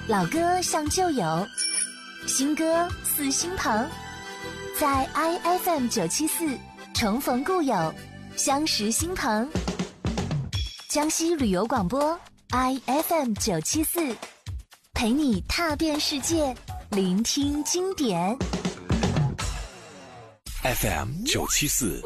老歌像旧友，新歌似新朋，在 IFM974 重逢故友，相识新朋。江西旅游广播 IFM974，陪你踏遍世界，聆听经典。 FM974